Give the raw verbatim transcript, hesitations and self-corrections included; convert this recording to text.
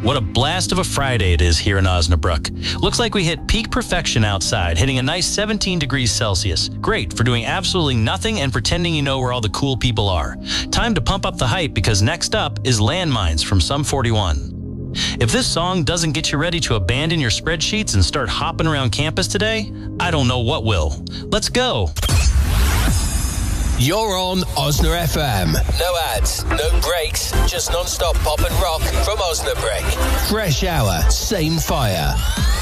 What a blast of a Friday it is here in Osnabrück. Looks like we hit peak perfection outside, hitting a nice seventeen degrees Celsius. Great for doing absolutely nothing and pretending you know where all the cool people are. Time to pump up the hype because next up is Landmines from Sum forty-one. If this song doesn't get you ready to abandon your spreadsheets and start hopping around campus today, I don't know what will. Let's go. You're on Osna F M. No ads, no breaks, just non-stop pop and rock from Osnabrück. Fresh hour, same fire.